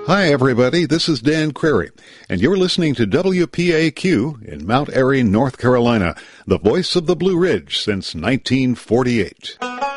Hi, everybody. This is Dan Crary, and you're listening to WPAQ in Mount Airy, North Carolina, the voice of the Blue Ridge since 1948.